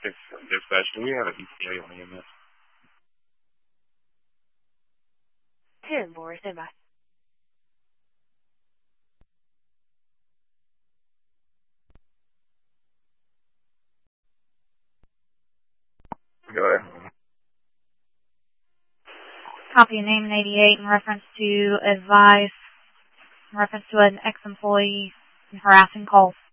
Dispatch, do we have an ETA on EMS? 10-4, stand by. Go ahead. Copy your name in 88 in reference to advice, in reference to an ex-employee and harassing calls.